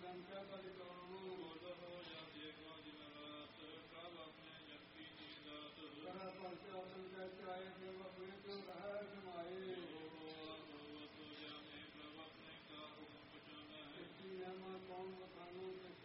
ਕੰਚਾ ਕਲਿਕਾਣੂ ਬੋਧ ਹੋ ਜਾਂ ਦੇਖੋ ਦਿਨ ਰਾਤ ਪ੍ਰਭ ਆਪਣੇ ਜਪੀ ਦੀ ਦਾਤ ਕਰਾ ਪਰਚਾ